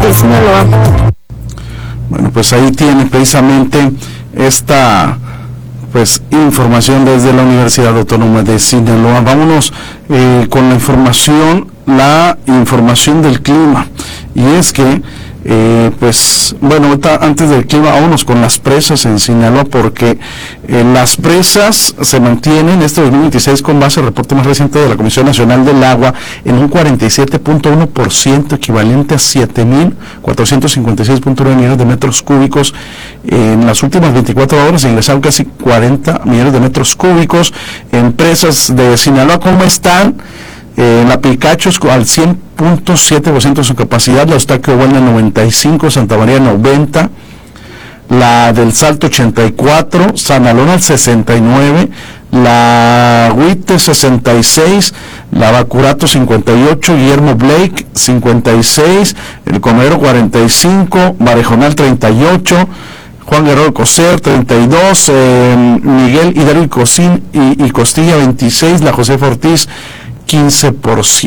de Sinaloa. Bueno, pues ahí tiene precisamente esta información desde la Universidad Autónoma de Sinaloa. Vámonos con la información del clima, y es que antes del clima, vámonos con las presas en Sinaloa, porque las presas se mantienen este 2026 con base al reporte más reciente de la Comisión Nacional del Agua en un 47.1%, equivalente a 7.456.9 millones de metros cúbicos. En las últimas 24 horas ingresaron casi 40 millones de metros cúbicos. En presas de Sinaloa, ¿cómo están? La Picachos al 100.7% de su capacidad, la Eustaquio Buena 95%, Santa María 90%, la del Salto 84%, San Alón al 69%, la Huite 66%, la Bacurato 58%, Guillermo Blake 56%, el Comedero 45%, Marejonal 38%, Juan Guerrero Coser 32%, Miguel Hidalgo y Costilla 26%, la Josefa Ortiz 15%.